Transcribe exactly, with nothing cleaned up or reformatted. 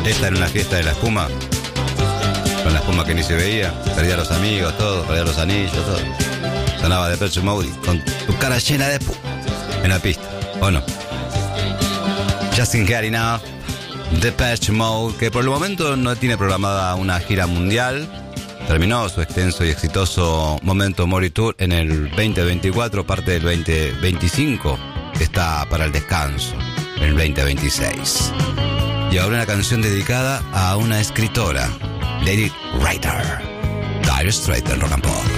Esta en una fiesta de la espuma, con la espuma que ni se veía, perdía los amigos, todo, perdía los anillos, todo. Sonaba Depeche Mode con tu cara llena de espuma en la pista, ¿o no? Justin Had Enough, Depeche Mode, que por el momento no tiene programada una gira mundial. Terminó su extenso y exitoso Memento Mori Tour en el veinte veinticuatro, parte del veinte veinticinco está para el descanso, en el veinte veintiséis. Y ahora una canción dedicada a una escritora, Lady Writer, Dire Straits del Rock and Pop.